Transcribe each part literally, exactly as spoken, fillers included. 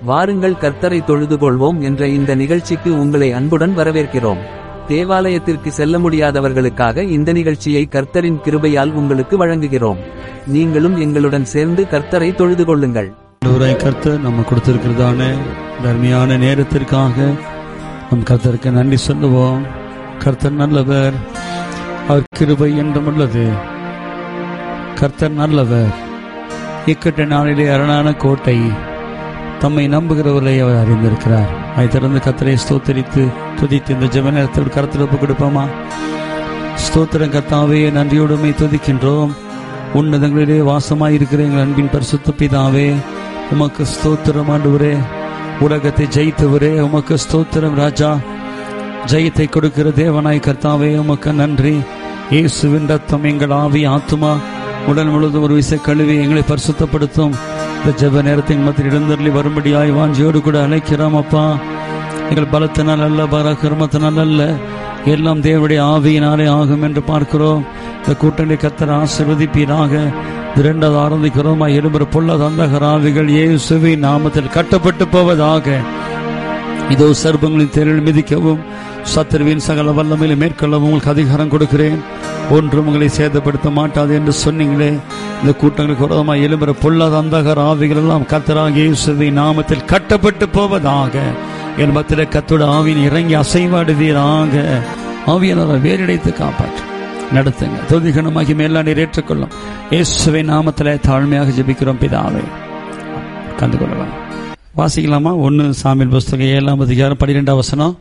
வாருங்கள் கர்த்தரை தொழுது கொள்வோம் என்ற இந்த நிகழ்ச்சிக்கு உங்களை அன்புடன் வரவேற்கிறோம். தேவாலயத்திற்கு செல்ல முடியாதவர்களுக்காக இந்த நிகழ்ச்சியை கர்த்தரின் கிருபையால் உங்களுக்கு வழங்குகிறோம். நீங்களும் எங்களுடன் சேர்ந்து கர்த்தரை தொழுது கொள்ளுங்கள். கர்த்தர் நம்ம கொடுத்திருக்கிறதான தர்மையான நேரத்திற்காக நம் கர்த்தருக்கு நன்றி சொல்லுவோம். கர்த்தர் நல்லவர், அவர் கிருபை என்றும் உள்ளது. கர்த்தர் நல்லவர், இக்கட்ட நாளிலே அரணான கோட்டை, தம்மை நம்புகிறவர்களை அவர் அறிந்திருக்கிறார். அதை திறந்து கர்த்தரை ஸ்தோத்தரித்து துதித்து இந்த ஜெப நேரத்தோடு கர்த்தர் ஒப்பு கொடுப்போமா? ஸ்தோத்திரம் கர்த்தாவே, நன்றியோடுமை துதிக்கின்றோம். உன்னதங்களிலே வாசமாயிருக்கிற எங்கள் அன்பின் பரிசுத்த பிதாவே, உமக்கு ஸ்தோத்திரம் ஆண்டவரே. உலகத்தை ஜெயித்தவரே, உமக்கு ஸ்தோத்திரம் ராஜா. ஜெயத்தை கொடுக்கிற தேவனாய் கர்த்தாவே, உமக்கு நன்றி. இயேசுவின் ரத்தம் எங்கள் ஆவி ஆத்துமா உடல் முழுவதும் ஒரு விசை கழுவி எங்களை பரிசுத்தப்படுத்தும். இந்த ஜெப நேரத்தின் மத்தியில் எழுந்தருளி வரும்படியாய் வாஞ்சியோடு கூட அழைக்கிறோம் அப்பா. எங்கள் பலத்தினால் அல்ல, பராக்கிரமத்தினால் அல்ல, எல்லாம் தேவனுடைய ஆவியினாலே ஆகும் என்று பார்க்கிறோம். இந்த கூட்டணி கர்த்தர் ஆசீர்வதிப்பீராக. இரண்டாவது ஆரம்பிக்கிறோம். எழுபுற பொல்லாத அந்தகார ஆவிகள் இயேசுவின் நாமத்தில் கட்டப்பட்டு போவதாக. இதோ சர்ப்பங்களின் தேரில் மிதிக்கவும் சத்துருவின் சகல வல்லமையில மேற்கொள்ளவும் உங்களுக்கு அதிகாரம் கொடுக்கிறேன். ஒன்றும் உங்களை சேதப்படுத்த மாட்டாது என்று சொன்னீங்களே. இந்த கூட்டங்களுக்கு விரோதமாக எழும்புற பொல்லாத அந்தகார ஆவிகள் எல்லாம் கர்த்தராகிய இயேசுவின் நாமத்தில் கட்டப்பட்டு போவதாக. என் மத்தியில் கர்த்தருடைய ஆவியின் இறங்கி அசைவாடுவீராக. ஆவியானவரை வேறிடைத்து காப்பாற்று நடத்துங்க. துதிகனமாகி மேலா நீர் ஏற்றுக்கொள்ளும். இயேசுவின் நாமத்திலே தாழ்மையாக ஜெபிக்கிறோம் பிதாவே. கண்டு கொள்ளலாம். வாசிக்கலாமா? ஒன்னு சாமுவேல் புஸ்தகம் ஏழாம் அதிகாரம் பன்னிரெண்டாம் வசனம்.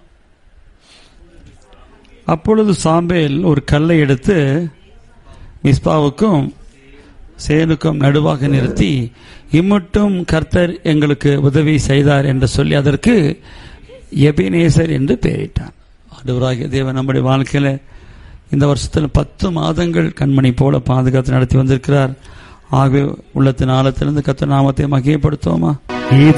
அப்பொழுது சாமுவேல் ஒரு கல்லை எடுத்து மிஸ்பாவுக்கும் சேனுக்கும் நடுவாக நிறுத்தி, இம்மட்டும் கர்த்தர் எங்களுக்கு உதவி செய்தார் என்று சொல்லி அதற்கு எபினேசர் என்று பெயரிட்டார். ஆண்டவராகிய தேவன் நம்முடைய வாழ்க்கையில இந்த வருஷத்தில் பத்து மாதங்கள் கண்மணி போல பாதுகாத்து நடத்தி வந்திருக்கிறார். ஆகவே உள்ளத்தின் ஆழத்திலிருந்து கர்த்தர் நாமத்தை மகிமைப்படுத்துவோமா?